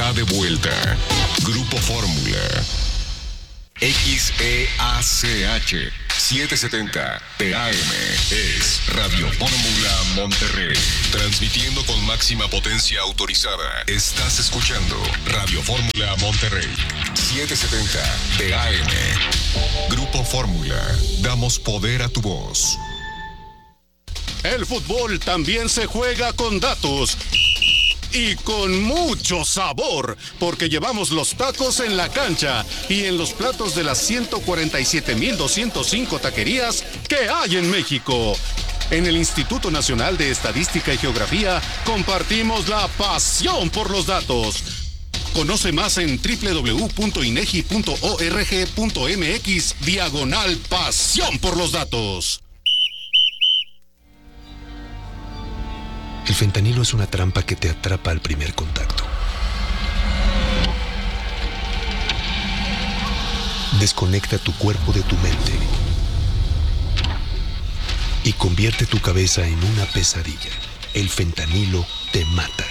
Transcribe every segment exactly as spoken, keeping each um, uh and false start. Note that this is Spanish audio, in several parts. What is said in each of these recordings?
está de vuelta. Grupo Fórmula. X E A C H setecientos setenta T A M es Radio Fórmula Monterrey. Transmitiendo con máxima potencia autorizada. Estás escuchando Radio Fórmula Monterrey. setecientos setenta T A M. Grupo Fórmula. Damos poder a tu voz. El fútbol también se juega con datos. Y con mucho sabor, porque llevamos los tacos en la cancha y en los platos de las ciento cuarenta y siete mil doscientos cinco taquerías que hay en México. En el Instituto Nacional de Estadística y Geografía compartimos la pasión por los datos. Conoce más en doble u doble u doble u punto inegi punto org punto mx diagonal pasión por los datos. El fentanilo es una trampa que te atrapa al primer contacto. Desconecta tu cuerpo de tu mente y convierte tu cabeza en una pesadilla. El fentanilo te mata.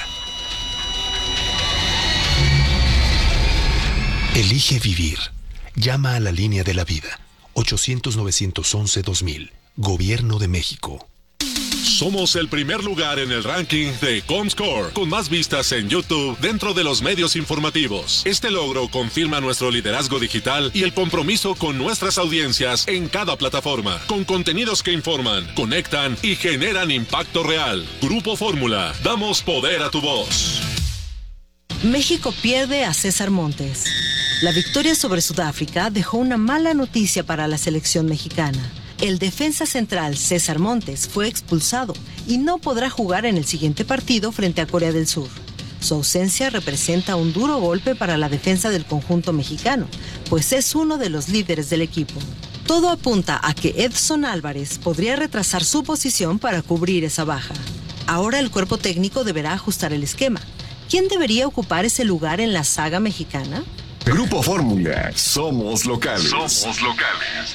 Elige vivir. Llama a la línea de la vida. ochocientos, novecientos once, dos mil. Gobierno de México. Somos el primer lugar en el ranking de Comscore, con más vistas en YouTube dentro de los medios informativos. Este logro confirma nuestro liderazgo digital y el compromiso con nuestras audiencias en cada plataforma, con contenidos que informan, conectan y generan impacto real. Grupo Fórmula, damos poder a tu voz. México pierde a César Montes. La victoria sobre Sudáfrica dejó una mala noticia para la selección mexicana. El defensa central César Montes fue expulsado y no podrá jugar en el siguiente partido frente a Corea del Sur. Su ausencia representa un duro golpe para la defensa del conjunto mexicano, pues es uno de los líderes del equipo. Todo apunta a que Edson Álvarez podría retrasar su posición para cubrir esa baja. Ahora el cuerpo técnico deberá ajustar el esquema. ¿Quién debería ocupar ese lugar en la saga mexicana? Grupo Fórmula. Somos locales. Somos locales.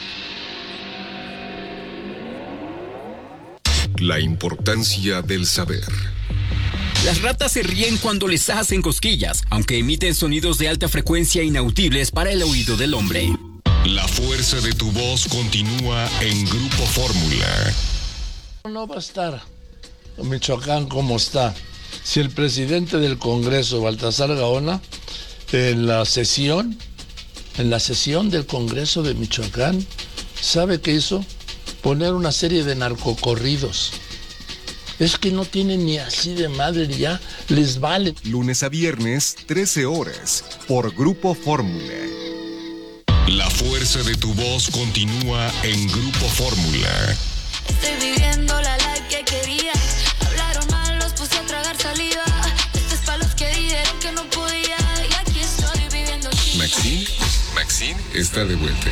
La importancia del saber. Las ratas se ríen cuando les hacen cosquillas, aunque emiten sonidos de alta frecuencia inaudibles para el oído del hombre. La fuerza de tu voz continúa en Grupo Fórmula. No va a estar Michoacán como está. Si el presidente del Congreso, Baltasar Gaona, en la sesión, en la sesión del Congreso de Michoacán, ¿sabe qué hizo? Poner una serie de narcocorridos. Es que no tienen ni así de madre, ya les vale. Lunes a viernes, trece horas, por Grupo Fórmula. La fuerza de tu voz continúa en Grupo Fórmula. Estoy viviendo la life que quería. Hablaron mal, los puse a tragar saliva. Este es para los que dijeron que no podía. Y aquí estoy viviendo. Maxine, Maxine está de vuelta.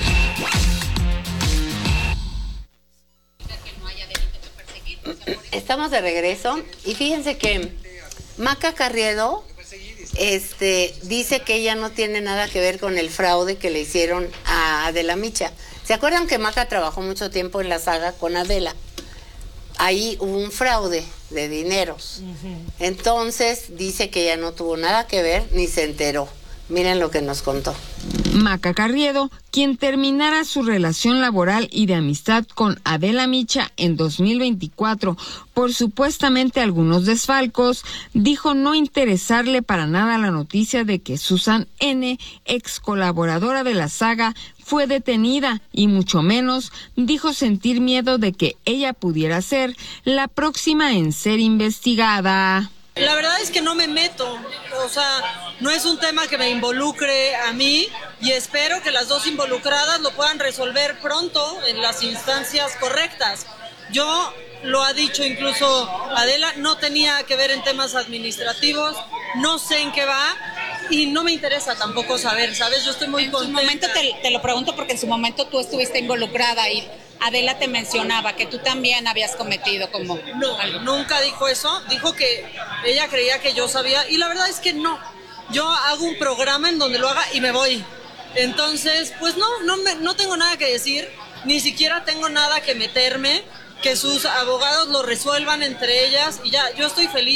Estamos de regreso y fíjense que Maca Carriedo este, dice que ella no tiene nada que ver con el fraude que le hicieron a Adela Micha. ¿Se acuerdan que Maca trabajó mucho tiempo en la saga con Adela? Ahí hubo un fraude de dineros. Entonces dice que ella no tuvo nada que ver ni se enteró. Miren lo que nos contó. Maca Carriedo, quien terminara su relación laboral y de amistad con Adela Micha en dos mil veinticuatro por supuestamente algunos desfalcos, dijo no interesarle para nada la noticia de que Susan N., ex colaboradora de la saga, fue detenida y mucho menos dijo sentir miedo de que ella pudiera ser la próxima en ser investigada. La verdad es que no me meto, o sea, no es un tema que me involucre a mí y espero que las dos involucradas lo puedan resolver pronto en las instancias correctas. Yo, lo ha dicho incluso Adela, no tenía que ver en temas administrativos, no sé en qué va y no me interesa tampoco saber, ¿sabes? Yo estoy muy contenta. En su momento te, te lo pregunto porque en su momento tú estuviste involucrada y Adela te mencionaba que tú también habías cometido como... No, algo. Nunca dijo eso, dijo que ella creía que yo sabía y la verdad es que no. Yo hago un programa en donde lo haga y me voy. Entonces, pues no, no, me, no tengo nada que decir, ni siquiera tengo nada que meterme, que sus abogados lo resuelvan entre ellas y ya, yo estoy feliz.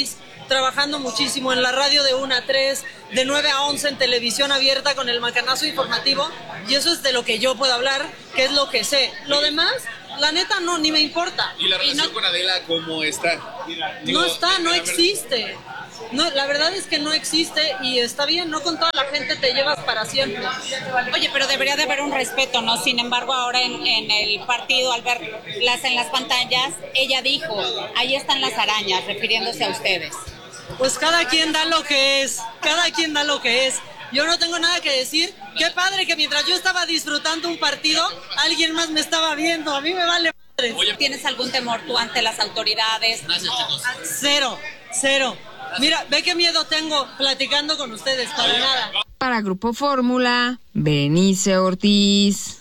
trabajando muchísimo en la radio de una a tres, de nueve a once en televisión abierta con el macanazo informativo, y eso es de lo que yo puedo hablar, que es lo que sé. Lo demás, la neta, no, ni me importa. ¿Y la relación no, con Adela cómo está? Digo, no está, no existe. No, la verdad es que no existe y está bien, no con toda la gente te llevas para siempre. Oye, pero debería de haber un respeto, ¿no? Sin embargo, ahora en, en el partido, al verlas en las pantallas, ella dijo, ahí están las arañas, refiriéndose a ustedes. Pues cada quien da lo que es, cada quien da lo que es. Yo no tengo nada que decir. Qué padre que mientras yo estaba disfrutando un partido, alguien más me estaba viendo. A mí me vale madre. ¿Tienes algún temor tú ante las autoridades? Cero, cero. Mira, ve qué miedo tengo platicando con ustedes, para nada. Para Grupo Fórmula, Berenice Ortiz.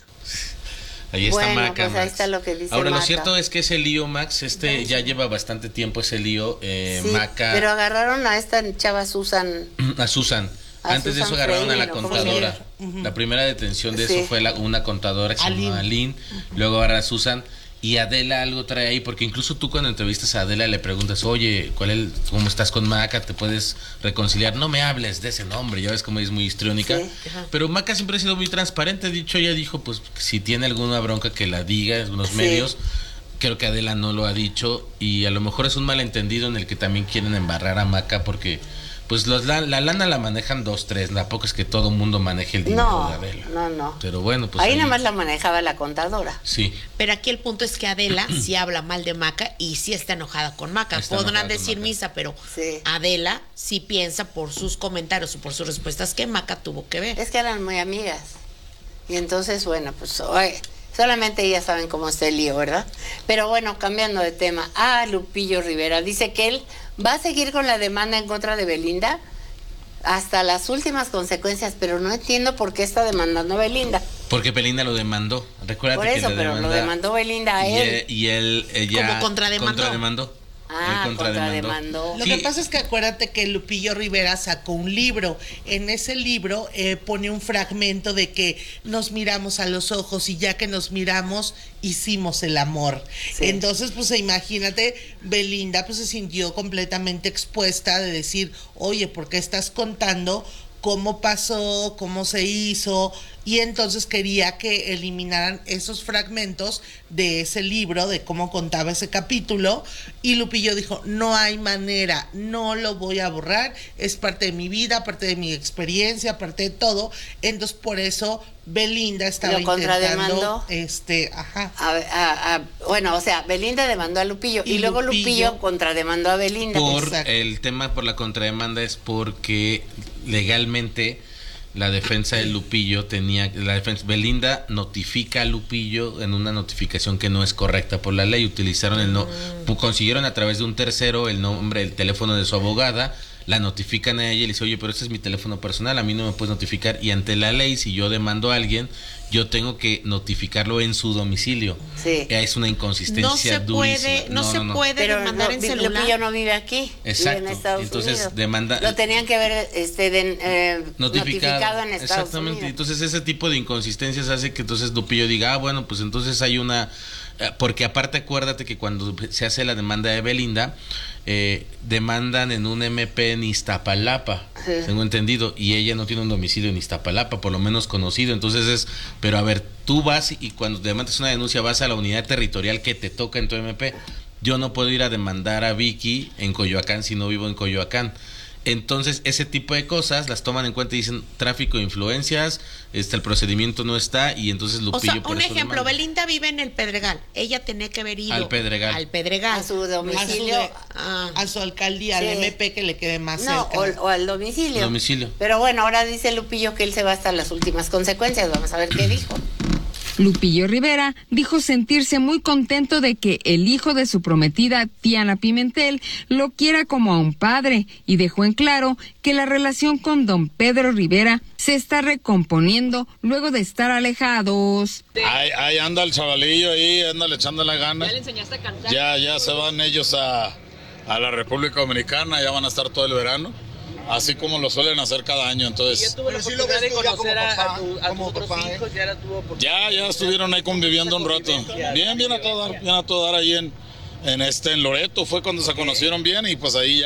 Ahí está bueno, Maca. Pues ahí está lo que dice Ahora, Maca. lo cierto es que ese lío, Max, este ya lleva bastante tiempo ese lío. Eh, sí, Maca. Pero agarraron a esta chava Susan. A Susan. A Antes Susan de eso agarraron Freire, a la ¿no? contadora. Uh-huh. La primera detención de sí. eso fue la, una contadora que se llamaba Aline. Luego agarra a Susan. Y Adela algo trae ahí, porque incluso tú cuando entrevistas a Adela le preguntas, oye, ¿cuál es, cómo estás con Maca? ¿Te puedes reconciliar? No me hables de ese nombre, ya ves cómo es muy histriónica. Sí, pero Maca siempre ha sido muy transparente. Dicho, ella dijo, pues, si tiene alguna bronca que la diga en los sí. medios. Creo que Adela no lo ha dicho y a lo mejor es un malentendido en el que también quieren embarrar a Maca porque... Pues los, la, la lana la manejan dos, tres, tampoco es que todo el mundo maneje el dinero no, de Adela. No, no, Pero bueno, pues ahí, ahí nada más la manejaba la contadora. Sí. Pero aquí el punto es que Adela sí habla mal de Maca y sí está enojada con Maca. Está Podrán decir Maca. Misa, pero sí. Adela sí piensa por sus comentarios o por sus respuestas que Maca tuvo que ver. Es que eran muy amigas. Y entonces, bueno, pues oye, solamente ellas saben cómo está el lío, ¿verdad? Pero bueno, cambiando de tema. Ah, Lupillo Rivera dice que él va a seguir con la demanda en contra de Belinda hasta las últimas consecuencias, pero no entiendo por qué está demandando a Belinda. Porque Belinda lo demandó. Recuérdate por eso, que pero demanda, lo demandó Belinda a él. Y él, y él ella como contrademandó. contrademandó. Ah, contrademandó. Lo sí. que pasa es que acuérdate que Lupillo Rivera sacó un libro. En ese libro eh, pone un fragmento de que nos miramos a los ojos y ya que nos miramos hicimos el amor. Sí. Entonces, pues imagínate, Belinda pues se sintió completamente expuesta de decir, oye, ¿por qué estás contando cómo pasó, cómo se hizo? Y entonces quería que eliminaran esos fragmentos de ese libro, de cómo contaba ese capítulo, y Lupillo dijo, no hay manera, no lo voy a borrar, es parte de mi vida, parte de mi experiencia, parte de todo. Entonces por eso Belinda estaba lo intentando este, ajá. A, a, a, bueno, o sea, Belinda demandó a Lupillo y, y luego Lupillo, Lupillo contrademandó a Belinda. Por Exacto. El tema por la contrademanda es porque legalmente la defensa de Lupillo tenía, la defensa, Belinda notifica a Lupillo en una notificación que no es correcta por la ley, utilizaron el no, mm. consiguieron a través de un tercero el nombre, el teléfono de su abogada, la notifican a ella y le dice, oye, pero este es mi teléfono personal, a mí no me puedes notificar, y ante la ley, si yo demando a alguien, yo tengo que notificarlo en su domicilio. Sí. Es una inconsistencia no se durísima. Puede, no, no, no se puede pero demandar no, en celular. Lupillo no vive aquí, exacto. vive en Estados Entonces, Unidos. demanda. Lo tenían que haber este, de, eh, notificado. notificado en Estados Exactamente. Unidos. Entonces, ese tipo de inconsistencias hace que entonces Lupillo diga, ah, bueno, pues entonces hay una... Porque aparte acuérdate que cuando se hace la demanda de Belinda, eh, demandan en un M P en Iztapalapa, sí. tengo entendido, y ella no tiene un domicilio en Iztapalapa, por lo menos conocido, entonces es, pero a ver, tú vas y cuando demandas una denuncia vas a la unidad territorial que te toca en tu M P, yo no puedo ir a demandar a Vicky en Coyoacán si no vivo en Coyoacán. Entonces, ese tipo de cosas las toman en cuenta y dicen tráfico de influencias, este el procedimiento no está y entonces Lupillo o sea, por un eso ejemplo, demanda. Belinda vive en el Pedregal, ella tenía que haber ido al Pedregal, al Pedregal. a su domicilio, a su, de, ah. a su alcaldía, sí. al M P que le quede más no, cerca. O, o al domicilio. domicilio. Pero bueno, ahora dice Lupillo que él se va hasta las últimas consecuencias, vamos a ver qué dijo. Lupillo Rivera dijo sentirse muy contento de que el hijo de su prometida, Tiana Pimentel, lo quiera como a un padre y dejó en claro que la relación con don Pedro Rivera se está recomponiendo luego de estar alejados. Ahí, ahí anda el chavalillo, ahí anda le echando la gana. ¿Ya le enseñaste a cantar? Ya, ya se van ellos a, a la República Dominicana, ya van a estar todo el verano. Así como lo suelen hacer cada año, entonces... ¿Ya tuvo la oportunidad de conocer a, a, tu, a tus otros hijos? ¿Ya, la tuvo ya, ya estuvieron ahí conviviendo un rato. Bien, bien a todo dar, bien a todo dar ahí en, en, este, en Loreto, fue cuando se conocieron bien y pues ahí ya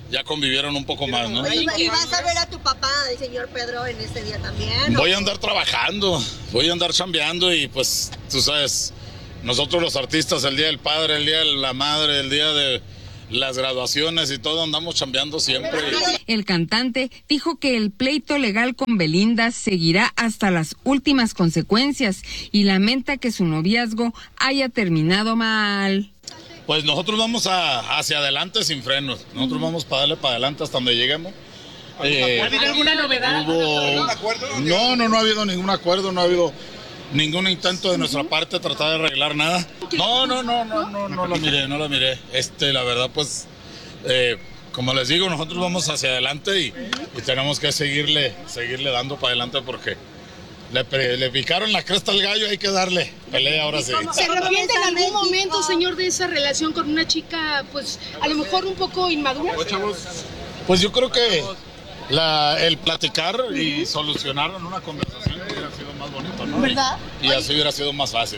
ya convivieron un poco más, ¿no? Oye, ¿y vas a ver a tu papá, el señor Pedro, en este día también? Voy a andar trabajando, voy a andar chambeando y pues, tú sabes, nosotros los artistas, el Día del Padre, el Día de la Madre, el Día de las graduaciones y todo, andamos chambeando siempre. El cantante dijo que el pleito legal con Belinda seguirá hasta las últimas consecuencias y lamenta que su noviazgo haya terminado mal. Pues nosotros vamos a, hacia adelante sin frenos. Nosotros vamos para darle para adelante hasta donde lleguemos. Eh, ¿Ha habido alguna novedad? Hubo... No, no, no ha habido ningún acuerdo, no ha habido ningún intento de nuestra parte de tratar de arreglar nada. No, no, no, no, no, no lo miré, no lo miré. Este, la verdad, pues, eh, como les digo, nosotros vamos hacia adelante y, y tenemos que seguirle, seguirle dando para adelante porque Le, le picaron la cresta al gallo, hay que darle pelea ahora sí. ¿Se arrepiente en algún momento, señor, de esa relación con una chica, pues, a lo mejor un poco inmadura? Pues yo creo que la, el platicar y solucionar en una conversación hubiera sido más bonito, ¿no? ¿Verdad? Y así hubiera sido más fácil.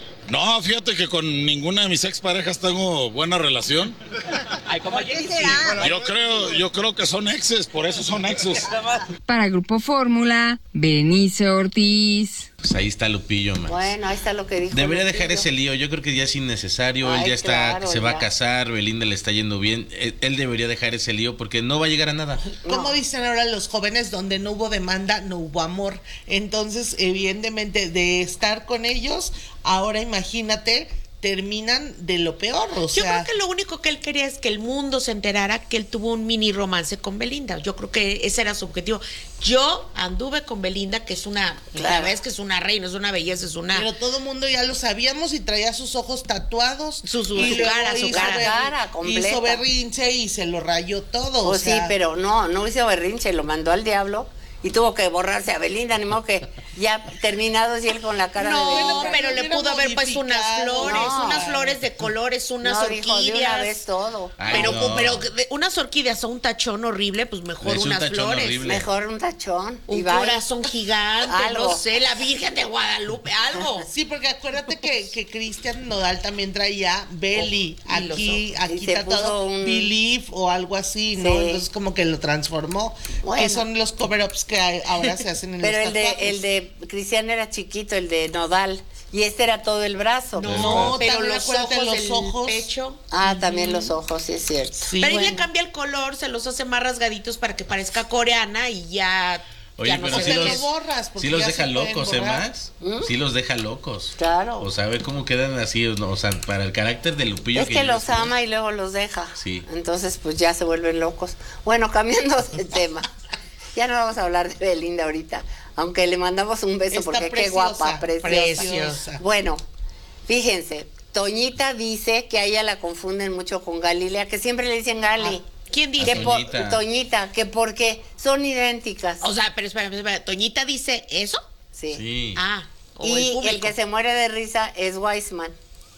No, fíjate que con ninguna de mis exparejas tengo buena relación. ¿Por qué será? Yo creo, yo creo que son exes, por eso son exes. Para Grupo Fórmula, Berenice Ortiz. Pues ahí está Lupillo, man. Bueno, ahí está lo que dijo. Debería Lupillo. dejar ese lío, yo creo que ya es innecesario, Ay, él ya está, claro, se va ya. a casar, Belinda le está yendo bien, él, él debería dejar ese lío porque no va a llegar a nada. Como dicen ahora los jóvenes, donde no hubo demanda, no hubo amor. Entonces, evidentemente, de estar con ellos, ahora imagínate, terminan de lo peor, o Yo sea... creo que lo único que él quería es que el mundo se enterara que él tuvo un mini romance con Belinda. Yo creo que ese era su objetivo. Yo anduve con Belinda, que es una, Claro. la vez que es una reina, es una belleza, es una... Pero todo el mundo ya lo sabíamos y traía sus ojos tatuados. Su, su, y su luego cara, su hizo cara. berri- Cara completa. Hizo berrinche y se lo rayó todo. Pues o sea, sí, pero no, no hizo berrinche, lo mandó al diablo y tuvo que borrarse a Belinda, ni modo que ya terminados y él con la cara de No, Belinda. pero le pudo haber puesto unas flores, No. unas flores de colores, unas No, dijo de orquídeas. una vez todo. Ay, pero, no. pero de- unas orquídeas o un tachón horrible, pues mejor Es un unas tachón flores. horrible. Mejor un tachón. Un y bye. corazón gigante, Algo. no sé, la Virgen de Guadalupe, algo. Sí, porque acuérdate que, que Cristian Nodal también traía Belly, Oh, y los aquí, ojos. aquí Y se está todo, puso un- Believe o algo así, ¿no? Sí. Entonces como que lo transformó, Bueno. que son los cover-ups que hay- ahora se hacen en Pero los el de, tatuajes. el de Cristian era chiquito, el de Nodal. Y este era todo el brazo. No, pero también los acuérdate ojos, los el ojos. pecho. Ah, también los ojos, sí es cierto. Sí, pero bueno. ella cambia el color, se los hace más rasgaditos para que parezca coreana y ya, Oye, ya no pero se sí ve. te los, lo borras, porque sí los ya deja se pueden locos, ¿eh, borrar. Max? ¿Mm? Sí los deja locos. Claro. O sea, ve cómo quedan así, o sea, para el carácter de Lupillo. Es que yo los les- ama y luego los deja. Sí. Entonces, pues ya se vuelven locos. Bueno, cambiando de tema. Ya no vamos a hablar de Belinda ahorita. Aunque le mandamos un beso Está porque qué preciosa, guapa, preciosa. preciosa. Bueno, fíjense, Toñita dice que a ella la confunden mucho con Galilea, que siempre le dicen Gali. ¿Quién Que dice? por- Toñita. Toñita, que porque son idénticas. O sea, pero espera, espera, ¿Toñita dice eso? Sí. Sí. Ah, o el Y el, público. que se muere de risa es Weisman.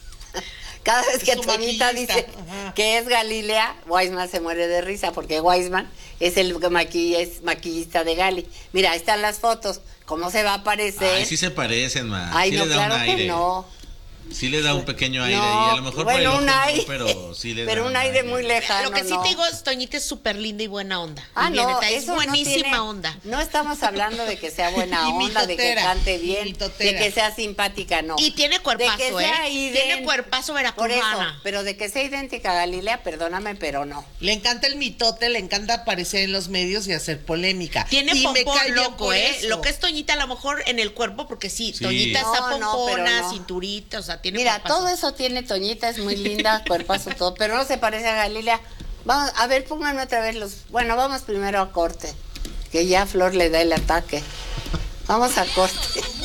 Cada vez que Su Toñita maquillista. dice Ajá. que es Galilea, Weisman se muere de risa porque Weisman es el que maquilla- es maquillista de Gali. Mira, ahí están las fotos. ¿Cómo se va a parecer? Ay, sí se parecen, man. Ay, sí no, le da claro un aire. que no. Sí le da un pequeño aire No, y a lo mejor por el bueno, ojo un no, aire, pero sí le pero da un aire muy lejano. Lo que sí no. te digo es, Toñita es súper linda y buena onda. Ah, Y bien, no, neta, es eso no buenísima tiene- onda. No estamos hablando de que sea buena Y onda, de que mitotera, cante y bien, de mitotera. que sea simpática, no. Y tiene cuerpazo, de que sea ¿eh? ident- Tiene cuerpazo Por eso, veracruzana. pero de que sea idéntica a Galilea, perdóname, pero no. Le encanta el mitote, le encanta aparecer en los medios y hacer polémica. Tiene y me pompón cae bien loco, por ¿eh? eso. Lo que es Toñita a lo mejor en el cuerpo, porque sí, Sí. Toñita está No, no, pero pompona, no. cinturita, o sea, tiene Mira, cuerpazo. todo eso tiene Toñita, es muy linda, cuerpazo, todo, pero no se parece a Galilea. Vamos, a ver, pónganme otra vez los... Bueno, vamos primero a corte, que ya Flor le da el ataque. Vamos a corte.